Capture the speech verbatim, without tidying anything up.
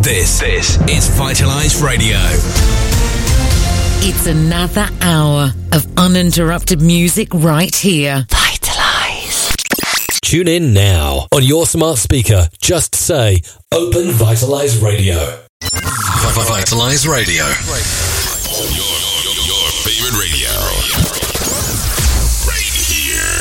This, this is Vitalize Radio. It's another hour of uninterrupted music right here. Vitalize. Tune in now on your smart speaker. Just say, Open Vitalize Radio. Vitalize Radio. Your, your, your favorite radio.